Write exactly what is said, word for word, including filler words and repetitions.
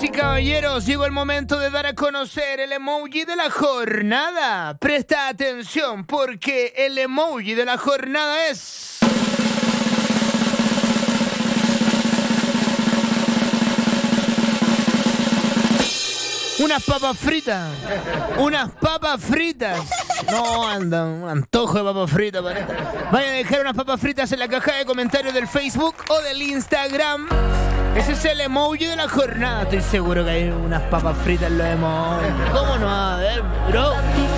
Damas y caballeros, llegó el momento de dar a conocer el emoji de la jornada. Presta atención porque el emoji de la jornada es... unas papas fritas. Unas papas fritas. No, anda, un antojo de papas fritas. Vayan a dejar unas papas fritas en la caja de comentarios del Facebook o del Instagram. Ese es el emoji de la jornada. Estoy seguro que hay unas papas fritas en los emojis. ¿Cómo no? A ver, bro.